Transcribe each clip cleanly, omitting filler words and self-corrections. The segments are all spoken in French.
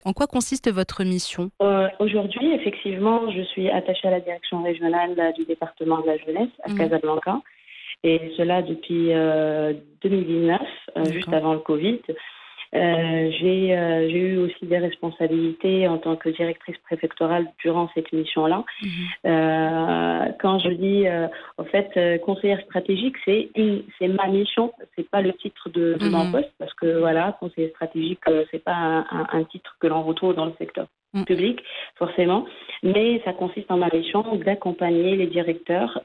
En quoi consiste votre mission? Aujourd'hui, effectivement, je suis attachée à la direction régionale du département de la jeunesse à Mmh. Casablanca, et cela depuis 2019, juste D'accord. avant le Covid. J'ai eu aussi des responsabilités en tant que directrice préfectorale durant cette mission-là. Mmh. Quand je dis, en fait, conseillère stratégique, c'est ma mission, c'est pas le titre de mon Mmh. poste, parce que voilà, conseillère stratégique, c'est pas un titre que l'on retrouve dans le secteur Mmh. public, forcément, mais ça consiste en ma mission d'accompagner les directeurs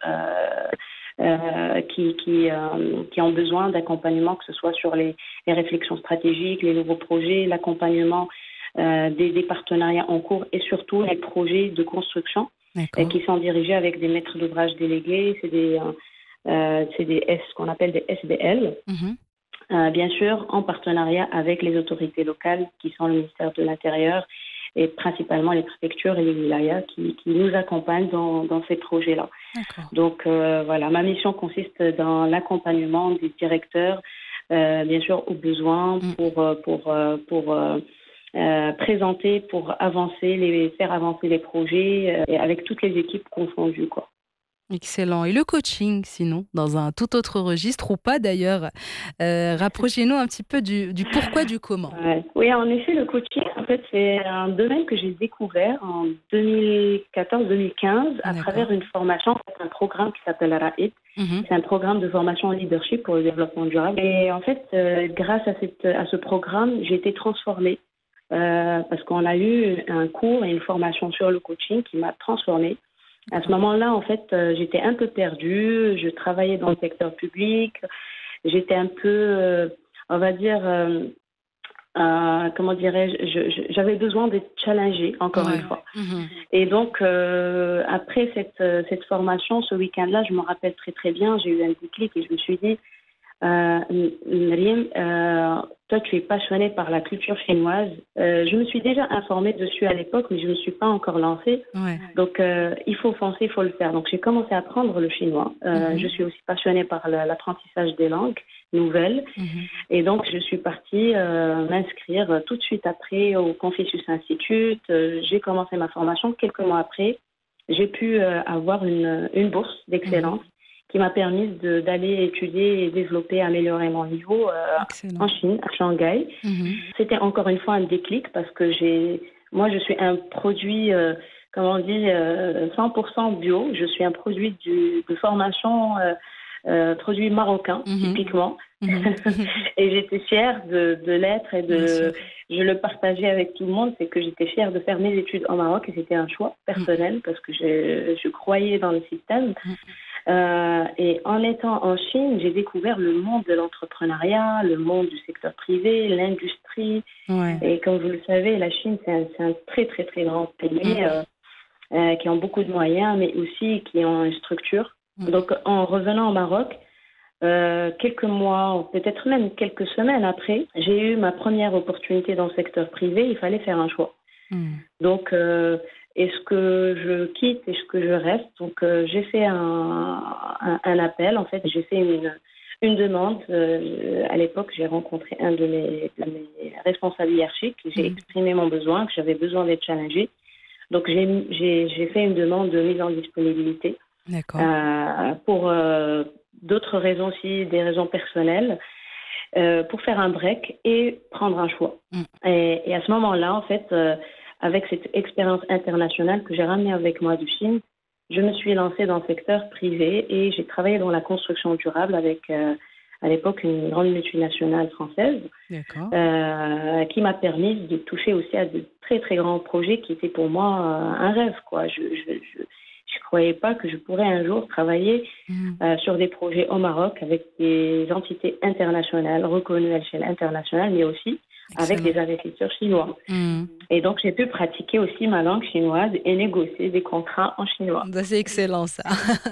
qui ont besoin d'accompagnement, que ce soit sur les réflexions stratégiques, les nouveaux projets, l'accompagnement des partenariats en cours et surtout les projets de construction D'accord. qui sont dirigés avec des maîtres d'ouvrage délégués. C'est des ce qu'on appelle des SBL, Mmh. bien sûr en partenariat avec les autorités locales qui sont le ministère de l'Intérieur et principalement les préfectures et les wilayas qui nous accompagnent dans ces projets-là. D'accord. Donc voilà, ma mission consiste dans l'accompagnement des directeurs, bien sûr aux besoins Mmh. pour présenter, pour faire avancer les projets et avec toutes les équipes confondues, quoi. Excellent, et le coaching sinon, dans un tout autre registre ou pas d'ailleurs? Rapprochez-nous un petit peu du pourquoi du comment. Ouais. Oui, en effet, le coaching, en fait, c'est un domaine que j'ai découvert en 2014-2015 à D'accord. travers une formation, un programme qui s'appelle RAID. Mmh. C'est un programme de formation en leadership pour le développement durable. Et en fait, grâce à ce programme, j'ai été transformée parce qu'on a eu un cours et une formation sur le coaching qui m'a transformée. À ce D'accord. moment-là, en fait, j'étais un peu perdue. Je travaillais dans le secteur public. J'étais un peu, on va dire, comment dirais-je, j'avais besoin d'être challengée, encore une Ouais. fois. Mmh. Et donc, après cette formation, ce week-end-là, je me rappelle très très bien, j'ai eu un déclic et je me suis dit, Myriam, toi, tu es passionnée par la culture chinoise. Je me suis déjà informée dessus à l'époque, mais je ne me suis pas encore lancée. Ouais. Donc, il faut foncer, il faut le faire. Donc, j'ai commencé à apprendre le chinois. Je Mmh. suis aussi passionnée par l'apprentissage des langues nouvelles. Mmh. Et donc, je suis partie m'inscrire tout de suite après au Confucius Institute. J'ai commencé ma formation. Quelques mois après, j'ai pu avoir une bourse Mmh. d'excellence qui m'a permis d'aller étudier et développer, améliorer mon niveau en Excellent. Chine, à Shanghai. Mmh. C'était encore une fois un déclic parce que moi, je suis un produit, comment on dit, 100% bio. Je suis un produit de formation, produit marocain, Mmh. typiquement. Mmh. Et j'étais fière de l'être Bien sûr. je le partageais avec tout le monde, c'est que j'étais fière de faire mes études en Maroc et c'était un choix Mmh. personnel parce que je croyais dans le système. Mmh. Et en étant en Chine, j'ai découvert le monde de l'entrepreneuriat, le monde du secteur privé, l'industrie. Ouais. Et comme vous le savez, la Chine, c'est un très, très, très grand pays Mmh. qui ont beaucoup de moyens, mais aussi qui ont une structure. Mmh. Donc, en revenant au Maroc, quelques mois, peut-être même quelques semaines après, j'ai eu ma première opportunité dans le secteur privé. Il fallait faire un choix. Mmh. Donc, est-ce que je quitte, est-ce que je reste? Donc, j'ai fait un appel. En fait, j'ai fait une demande. À l'époque, j'ai rencontré un de mes responsables hiérarchiques. J'ai Mmh. exprimé mon besoin, que j'avais besoin d'être challengée. Donc, j'ai fait une demande de mise en disponibilité D'accord. pour d'autres raisons aussi, des raisons personnelles, pour faire un break et prendre un choix. Mmh. Et à ce moment-là, en fait, avec cette expérience internationale que j'ai ramenée avec moi de Chine, je me suis lancée dans le secteur privé et j'ai travaillé dans la construction durable avec, à l'époque, une grande multinationale française D'accord. qui m'a permis de toucher aussi à de très, très grands projets qui étaient pour moi un rêve, quoi. Je croyais pas que je pourrais un jour travailler Mmh. sur des projets au Maroc avec des entités internationales reconnues à l'échelle internationale, mais aussi avec Excellent. des investisseurs chinois. Mmh. Et donc, j'ai pu pratiquer aussi ma langue chinoise et négocier des contrats en chinois. Bah, c'est excellent ça.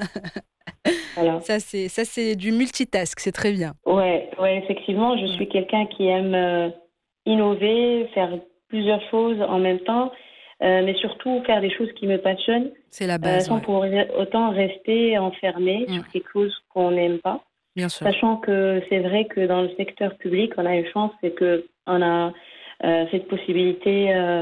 Voilà. Ça c'est du multitask, c'est très bien. Ouais, ouais, effectivement, je Ouais. suis quelqu'un qui aime innover, faire plusieurs choses en même temps, mais surtout faire des choses qui me passionnent, C'est la base, sans ouais. pour autant rester enfermé Mmh. sur quelque chose qu'on n'aime pas. Bien sûr. Sachant que c'est vrai que dans le secteur public, on a une chance, c'est que on a cette possibilité